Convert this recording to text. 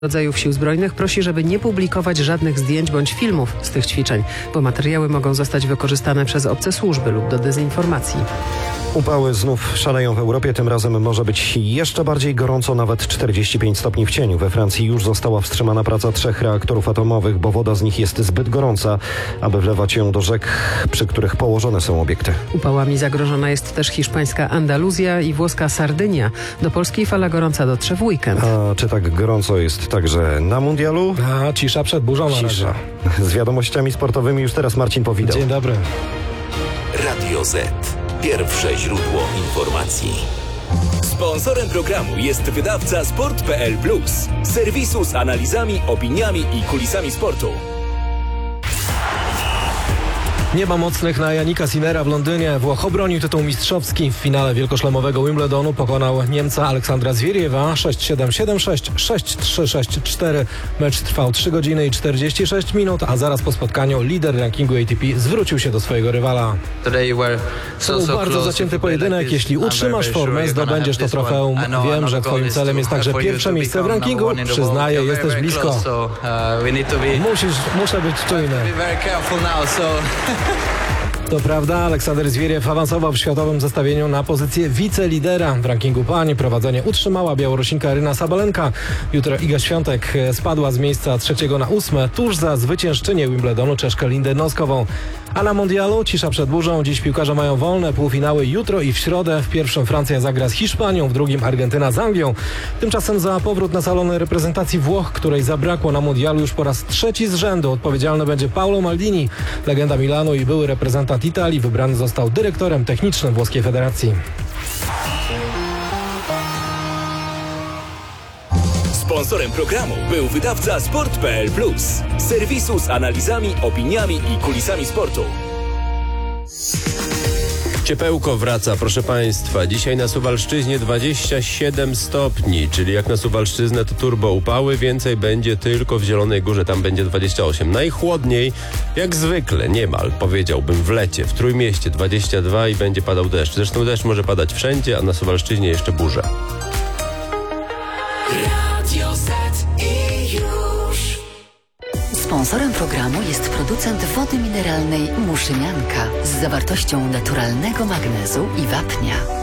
Rodzajów Sił Zbrojnych prosi, żeby nie publikować żadnych zdjęć bądź filmów z tych ćwiczeń, bo materiały mogą zostać wykorzystane przez obce służby lub do dezinformacji. Upały znów szaleją w Europie, tym razem może być jeszcze bardziej gorąco, nawet 45 stopni w cieniu. We Francji już została wstrzymana praca 3 reaktorów atomowych, bo woda z nich jest zbyt gorąca, aby wlewać ją do rzek, przy których położone są obiekty. Upałami zagrożona jest też hiszpańska Andaluzja i włoska Sardynia. Do Polski fala gorąca dotrze w weekend. A czy tak gorąco jest także na mundialu? A cisza przed burzą na razie. Cisza. Z wiadomościami sportowymi już teraz Marcin Powidał. Dzień dobry. Radio Z. Pierwsze źródło informacji. Sponsorem programu jest wydawca Sport.pl Plus, serwisu z analizami, opiniami i kulisami sportu. Nie ma mocnych na Jannika Sinnera w Londynie. Włoch obronił tytuł mistrzowski. W finale wielkoszlemowego Wimbledonu pokonał Niemca Aleksandra Zwieriewa 6-7, 7-6, 6-3, 6-4. Mecz trwał 3 godziny i 46 minut, a zaraz po spotkaniu lider rankingu ATP zwrócił się do swojego rywala. To był bardzo zacięty pojedynek. Jeśli utrzymasz formę, zdobędziesz to trofeum. Wiem, że twoim celem jest także pierwsze miejsce w rankingu. Przyznaję, jesteś blisko. Muszę być czujny. To prawda, Aleksander Zwieriew awansował w światowym zestawieniu na pozycję wicelidera w rankingu pań. Prowadzenie utrzymała Białorusinka Aryna Sabalenka. Jutro Iga Świątek spadła z miejsca 3 na 8, tuż za zwyciężczynię Wimbledonu Czeszkę Lindę Noskową. A na mundialu cisza przed burzą. Dziś piłkarze mają wolne półfinały jutro i w środę. W pierwszym Francja zagra z Hiszpanią, w drugim Argentyna z Anglią. Tymczasem za powrót na salony reprezentacji Włoch, której zabrakło na mundialu już po raz 3 z rzędu, odpowiedzialny będzie Paolo Maldini. Legenda Milanu i były reprezentant Italii wybrany został dyrektorem technicznym włoskiej federacji. Sponsorem programu był wydawca Sport.pl Plus, serwisu z analizami, opiniami i kulisami sportu. Ciepełko wraca, proszę Państwa. Dzisiaj na Suwalszczyźnie 27 stopni, czyli jak na Suwalszczyznę to turbo upały. Więcej będzie tylko w Zielonej Górze, tam będzie 28. Najchłodniej, jak zwykle, niemal, powiedziałbym, w lecie. W Trójmieście 22 i będzie padał deszcz. Zresztą deszcz może padać wszędzie, a na Suwalszczyźnie jeszcze burza. Radio Z i już. Sponsorem programu jest producent wody mineralnej Muszynianka z zawartością naturalnego magnezu i wapnia.